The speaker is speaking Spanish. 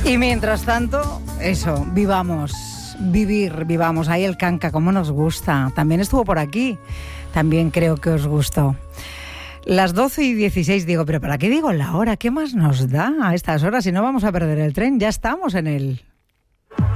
Y mientras tanto, eso, vivamos. Ahí el canca, como nos gusta. También estuvo por aquí. También creo que os gustó. Las 12:16 digo, pero ¿para qué digo la hora? ¿Qué más nos da a estas horas si no vamos a perder el tren? Ya estamos en él.